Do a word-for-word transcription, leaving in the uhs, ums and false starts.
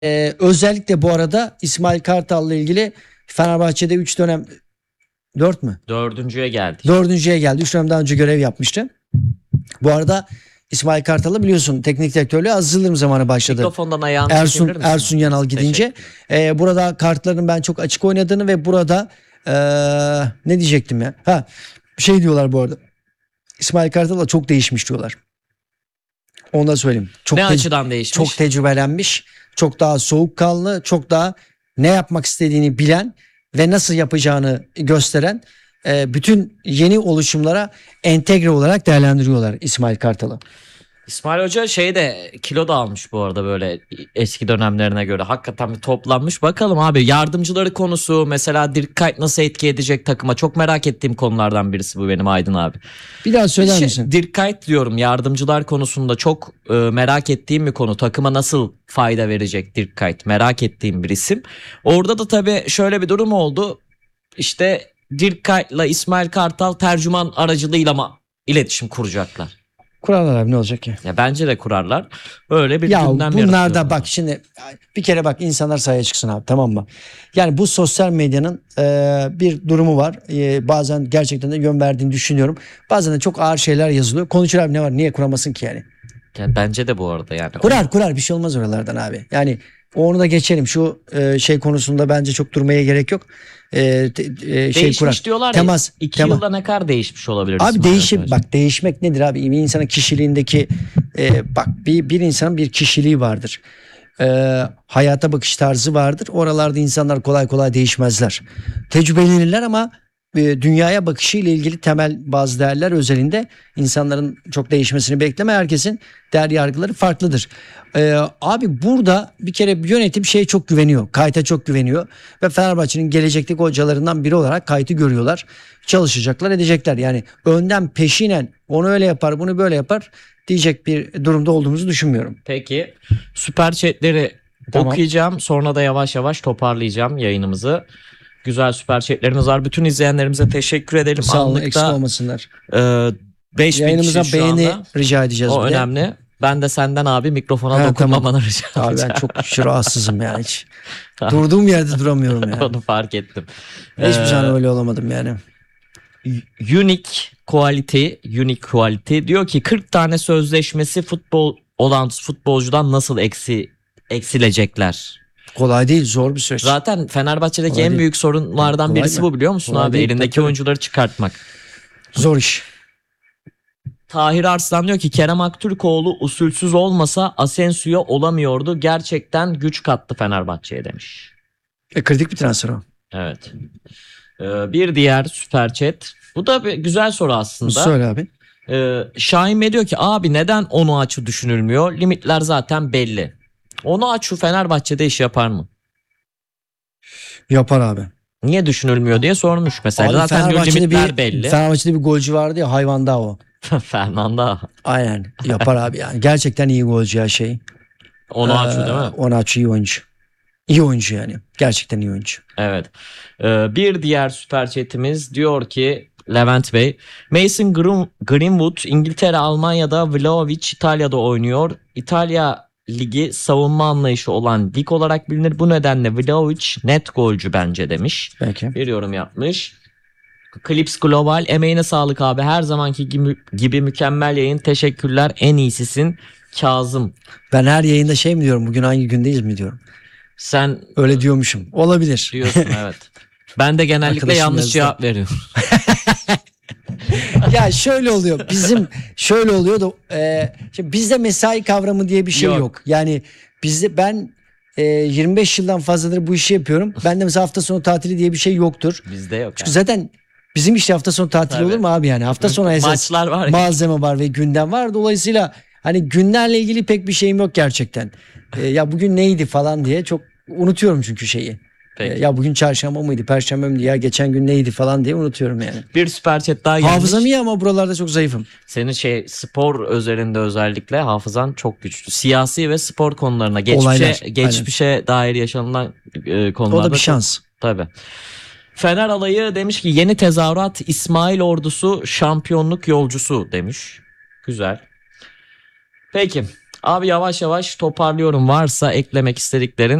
Ee, özellikle bu arada İsmail Kartal'la ilgili Fenerbahçe'de üç dönem dört mü? Dördüncüye geldik. Dördüncüye geldi. üç dönem daha önce görev yapmıştı. Bu arada İsmail Kartal'ı biliyorsun teknik direktörlüğü Aziz Yıldırım zamanı başladı. Mikrofondan ayağını Ersun, çekebilir misin? Ersun Yanal gidince. Ee, burada kartların ben çok açık oynadığını ve burada ee, ne diyecektim ya? Ha, şey diyorlar bu arada. İsmail Kartal'la çok değişmiş diyorlar. Onu da söyleyeyim. Çok ne tec- açıdan değişmiş? Çok tecrübelenmiş. Çok daha soğukkanlı. Çok daha ne yapmak istediğini bilen ve nasıl yapacağını gösteren e, bütün yeni oluşumlara entegre olarak değerlendiriyorlar İsmail Kartal'ı. İsmail Hoca şey de kilo da almış bu arada böyle eski dönemlerine göre. Hakikaten bir toplanmış. Bakalım abi yardımcıları konusu mesela Dirk Kuyt nasıl etki edecek takıma? Çok merak ettiğim konulardan birisi bu benim Aydın abi. Bir daha söyler şey, misin? Dirk Kuyt diyorum yardımcılar konusunda çok e, merak ettiğim bir konu. Takıma nasıl fayda verecek Dirk Kuyt? Merak ettiğim bir isim. Orada da tabii şöyle bir durum oldu. İşte Dirk Kuyt'la İsmail Kartal tercüman aracılığıyla mı iletişim kuracaklar? Kurarlar abi ne olacak ki? Ya bence de kurarlar. Öyle bir Ya gündem bunlar da yaratıyorlar. bak şimdi bir kere bak insanlar sahaya çıksın abi, tamam mı? Yani bu sosyal medyanın e, bir durumu var. E, bazen gerçekten de yön verdiğini düşünüyorum. Bazen de çok ağır şeyler yazılıyor. Konuşur abi, ne var, niye kuramasın ki yani? Yani bence de bu arada yani. Kurar kurar bir şey olmaz oralardan abi. Yani onu da geçelim. Şu e, şey konusunda bence çok durmaya gerek yok. E, te- e, şey Değişmiş kurar. diyorlar Temas, ya. iki tema- yılda ne kadar değişmiş olabilir? Abi İsmail değişim Hoca? bak, değişmek nedir abi? Bir insanın kişiliğindeki e, bak bir, bir insanın bir kişiliği vardır. E, hayata bakış tarzı vardır. Oralarda insanlar kolay kolay değişmezler. Tecrübelenirler ama e, dünyaya bakışı ile ilgili temel bazı değerler özelinde insanların çok değişmesini bekleme. Herkesin değer yargıları farklıdır. E, abi burada bir kere yönetim şeye çok güveniyor. Kayta çok güveniyor ve Fenerbahçe'nin gelecekteki hocalarından biri olarak Kayt'ı görüyorlar. Çalışacaklar, edecekler. Yani önden peşinen onu öyle yapar, bunu böyle yapar diyecek bir durumda olduğumuzu düşünmüyorum. Peki süper chatleri Tamam. okuyacağım. Sonra da yavaş yavaş toparlayacağım yayınımızı. Güzel süper chatlerimiz var. Bütün izleyenlerimize teşekkür edelim. Sağ olun, Anlıkta, eksik olmasınlar. e, beş bin Yayınımıza kişi şu beğeni anda. rica edeceğiz. O bir de. önemli. Ben de senden abi mikrofona Ha, dokunmamanı rica Abi edeceğim. ben çok rahatsızım yani hiç. Durduğum yerde duramıyorum yani. Onu fark ettim. Hiçbir Ee, zaman öyle olamadım yani. Unique Quality, Unique Quality diyor ki kırk tane sözleşmesi futbol olan futbolcudan nasıl eksi eksilecekler? Kolay değil, zor bir süreç. Zaten Fenerbahçe'deki Kolay en değil. büyük sorunlardan Kolay birisi mı? bu biliyor musun Kolay abi? değil, Elindeki tabii, tabii. oyuncuları çıkartmak. Zor iş. Tahir Arslan diyor ki Kerem Aktürkoğlu usulsüz olmasa Asensio'ya olamıyordu. Gerçekten güç kattı Fenerbahçe'ye demiş. E, kritik bir transfer o. Evet. Ee, bir diğer süper chat. Bu da bir güzel soru aslında. Söyle abi. Ee, Şahin Bey diyor ki abi neden Onuachu düşünülmüyor? Limitler zaten belli. Onuachu Fenerbahçe'de iş yapar mı? Yapar abi. Niye düşünülmüyor diye sormuş mesela. Abi zaten diyor Fenerbahçe'de limitler bir, belli. Fenerbahçe'de bir golcü vardı ya, hayvan da o. Fernando. Aynen yapar abi yani. Gerçekten iyi golcü ya şey. Onuachu Ee, değil mi? Onuachu iyi oyuncu. İyi oyuncu yani. Gerçekten iyi oyuncu. Evet. Ee, bir diğer süper chatimiz diyor ki Levent Bey. Mason Green- Greenwood İngiltere, Almanya'da, Vlahovic İtalya'da oynuyor. İtalya Ligi savunma anlayışı olan lig olarak bilinir. Bu nedenle Vlahovic net golcü bence demiş. Peki. Bir yorum yapmış. Clips Global emeğine sağlık abi. Her zamanki gibi, gibi mükemmel yayın. Teşekkürler. En iyisisin Kazım. Ben her yayında şey mi diyorum, bugün hangi gündeyiz mi diyorum. Sen Öyle diyormuşum. Olabilir. diyorsun evet. Ben de genellikle Arkadaşım yanlış yazdı. cevap veriyorum. Ya şöyle oluyor. Bizim şöyle oluyor da e, şimdi bizde mesai kavramı diye bir şey yok. Yok. Yani bizde ben e, yirmi beş yıldan fazladır bu işi yapıyorum. Bende mesela hafta sonu tatili diye bir şey yoktur. Bizde yok. Çünkü yani. zaten bizim işte hafta sonu tatili Tabii. olur mu abi yani? Hafta sonu esas Maçlar var ya. malzeme var ve gündem var. Dolayısıyla hani günlerle ilgili pek bir şeyim yok gerçekten. E, ya bugün neydi falan diye çok unutuyorum çünkü şeyi. Peki. E, ya bugün çarşamba mıydı, perşembe miydi, ya geçen gün neydi falan diye unutuyorum yani. Bir süper chat daha gelmiş. Hafızam iyi ama buralarda çok zayıfım. Senin şey spor özelinde özellikle hafızan çok güçlü. Siyasi ve spor konularına, geçmişe Olaylar, geçmişe dair yaşanılan e, konularda. O da bir çok- şans. Tabii. Fener alayı demiş ki yeni tezahürat İsmail ordusu şampiyonluk yolcusu demiş. Güzel. Peki. Abi yavaş yavaş toparlıyorum. Varsa eklemek istediklerin